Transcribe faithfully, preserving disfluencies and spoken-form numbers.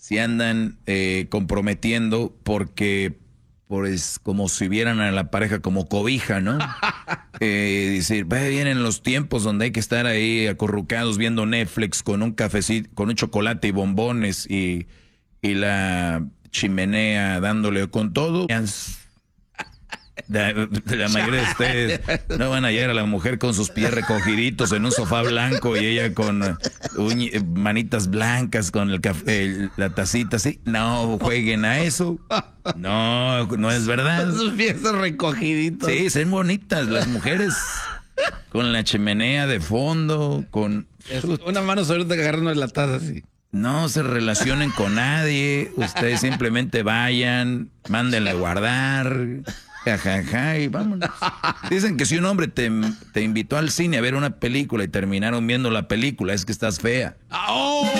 si andan eh, comprometiendo porque pues, como si vieran a la pareja como cobija, ¿no? eh, decir, vienen los tiempos donde hay que estar ahí acurrucados viendo Netflix con un cafecito, con un chocolate y bombones y, y la chimenea dándole con todo. La, la mayoría de ustedes no van a llegar a la mujer con sus pies recogiditos en un sofá blanco y ella con uñ, manitas blancas con el café, el, la tacita así. No jueguen a eso. No, no es verdad. Sus pies recogiditos. Sí, son bonitas las mujeres con la chimenea de fondo, con una mano sobre otra agarrando la taza así. No se relacionen con nadie. Ustedes simplemente vayan, mándenla a guardar. Jajaja, y vámonos. Dicen que si un hombre te, te invitó al cine a ver una película y terminaron viendo la película, es que estás fea. ¡Oh!